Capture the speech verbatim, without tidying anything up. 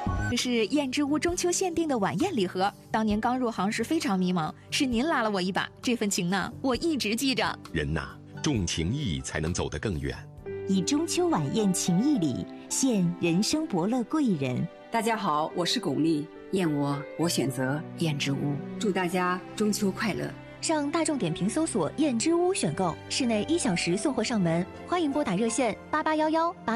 这是燕之屋中秋限定的晚宴礼盒，当年刚入行时非常迷茫，是您拉了我一把，这份情呢，我一直记着。 人呐，重情义才能走得更远。 以中秋晚宴情谊礼，献人生伯乐贵人。 大家好，我是巩俐，燕窝我选择燕之屋，祝大家中秋快乐。 上大众点评搜索燕之屋选购，室内一小时送货上门，欢迎拨打热线八八幺幺八。